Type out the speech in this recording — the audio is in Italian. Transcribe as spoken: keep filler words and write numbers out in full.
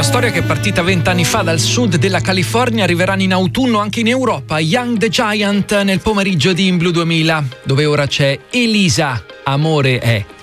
Una storia che è partita vent'anni fa dal sud della California, arriveranno in autunno anche in Europa. Young the Giant nel pomeriggio di In Blue duemila, dove ora c'è Elisa, Amore è.